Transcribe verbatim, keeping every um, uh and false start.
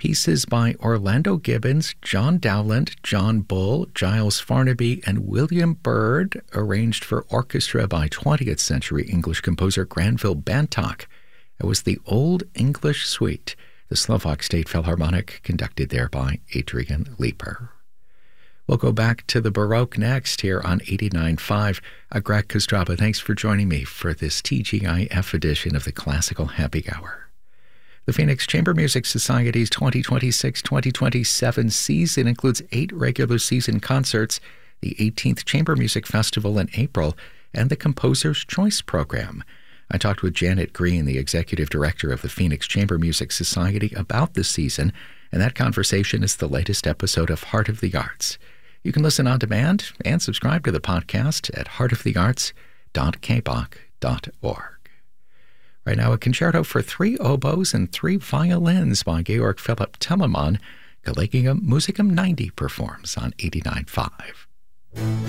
pieces by Orlando Gibbons, John Dowland, John Bull, Giles Farnaby, and William Byrd, arranged for orchestra by twentieth century English composer Granville Bantock. It was the Old English Suite, the Slovak State Philharmonic, conducted there by Adrian Leeper. We'll go back to the Baroque next here on eighty-nine point five. Uh, Greg Kostraba, thanks for joining me for this T G I F edition of the Classical Happy Hour. The Phoenix Chamber Music Society's twenty twenty-six twenty twenty-seven season includes eight regular season concerts, the eighteenth Chamber Music Festival in April, and the Composer's Choice Program. I talked with Janet Green, the executive director of the Phoenix Chamber Music Society, about this season, and that conversation is the latest episode of Heart of the Arts. You can listen on demand and subscribe to the podcast at heart of the arts dot k b o c dot org. Right now, a concerto for three oboes and three violins by Georg Philipp Telemann. Collegium Musicum ninety performs on eighty-nine point five.